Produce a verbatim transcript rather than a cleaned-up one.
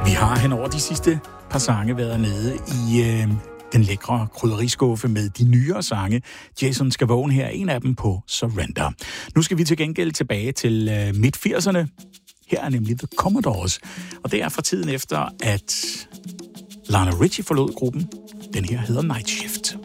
Vi har hen over de sidste par sange været nede i øh, den lækre krydderiskuffe med de nyere sange. Jason Scavone her, en af dem på Surrender. Nu skal vi til gengæld tilbage til øh, midt firserne. Her er nemlig The Commodores, og det er fra tiden efter, at Lionel Richie forlod gruppen. Den her hedder Night Shift.